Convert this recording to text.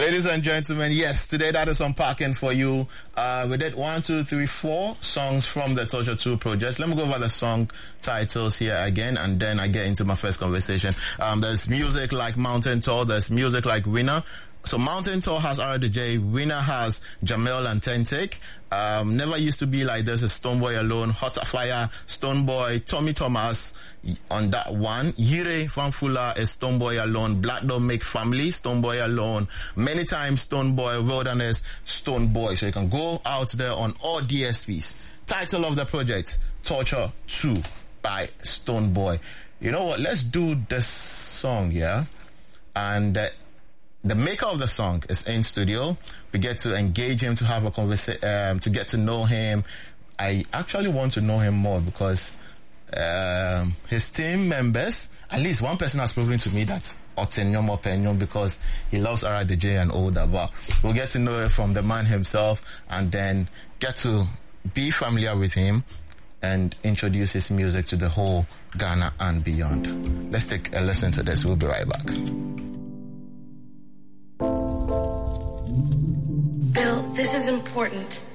Ladies and gentlemen, yes, today that is unpacking for you. We did 1, 2, 3, 4 songs from the Torture 2 project. Let me go over the song titles here again, and then I get into my first conversation. There's music like Mountain Tour, there's music like Winner. So Mountain Tour has RDJ, Winner has Jamel and Tentic. Never Used to Be Like This is Stonebwoy alone. Hotter Fire, Stonebwoy, Tommy Thomas on that one. Yire Fanfula is Stonebwoy alone. Black Don't Make Family, Stonebwoy alone. Many Times Stonebwoy, Wilderness, Stonebwoy. So you can go out there on all DSPs. Title of the project, Torture 2 by Stonebwoy. You know what? Let's do this song, yeah? And the maker of the song is in studio. We get to engage him, to have a conversation, to get to know him. I actually want to know him more because his team members, at least one person has proven to me that Otenyom Openyom, because he loves RDJ and all that. But we'll get to know it from the man himself and then get to be familiar with him and introduce his music to the whole Ghana and beyond. Let's take a listen to this. We'll be right back. Bill, this is important.